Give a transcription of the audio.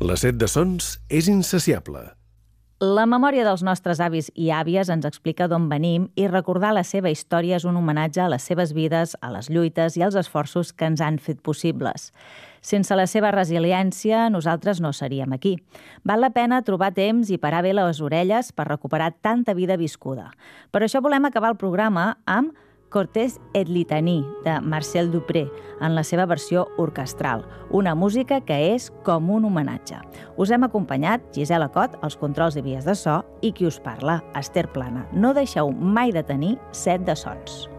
La set de sons és insaciable. La memòria dels nostres avis i àvies ens explica d'on venim i recordar la seva història és un homenatge a les seves vides, a les lluites i als esforços que ens han fet possibles. Sense la seva resiliència, nosaltres no seríem aquí. Val la pena trobar temps i parar bé les orelles per recuperar tanta vida viscuda. Per això volem acabar el programa amb Cortés et Litanie, de Marcel Dupré, en la seva versió orquestral, una música que és com un homenatge. Us hem acompanyat Gisela Cot, als controls i vies de so, i qui us parla, Esther Plana. No deixeu mai de tenir set de sons.